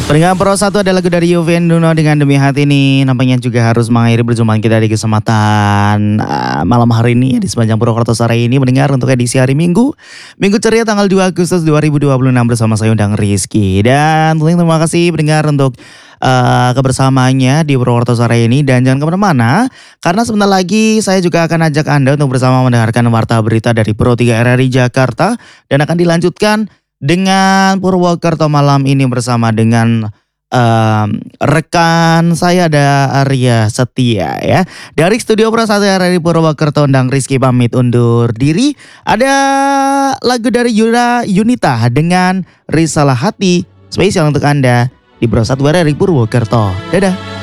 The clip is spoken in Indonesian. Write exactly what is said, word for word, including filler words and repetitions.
Pendengar Pro satu ada lagu dari Yovie Nuno dengan Demi Hati ini. Nampaknya juga harus mengakhiri perjumpaan kita di kesempatan uh, malam hari ini ya, di sepanjang Purwokerto sore ini mendengar untuk edisi hari Minggu. Minggu ceria tanggal dua Agustus dua ribu dua puluh enam bersama saya Undang Rizky. Dan tentunya terima kasih pendengar untuk uh, kebersamaannya di Purwokerto sore ini. Dan jangan kemana-mana karena sebentar lagi saya juga akan ajak Anda untuk bersama mendengarkan warta berita dari Pro tiga R R I Jakarta. Dan akan dilanjutkan dengan Purwokerto malam ini bersama dengan um, rekan saya ada Arya Setia ya. Dari studio Pro satu R R I Purwokerto Undang Rizky pamit undur diri. Ada lagu dari Yura Yunita dengan Risalah Hati spesial untuk Anda di Pro satu R R I Purwokerto. Dadah.